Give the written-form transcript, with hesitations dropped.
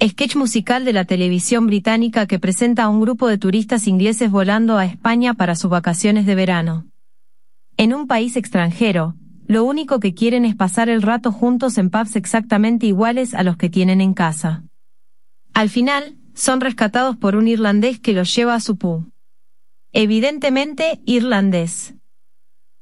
Sketch musical de la televisión británica que presenta a un grupo de turistas ingleses volando a España para sus vacaciones de verano. En un país extranjero, lo único que quieren es pasar el rato juntos en pubs exactamente iguales a los que tienen en casa. Al final, son rescatados por un irlandés que los lleva a su pub. Evidentemente, irlandés.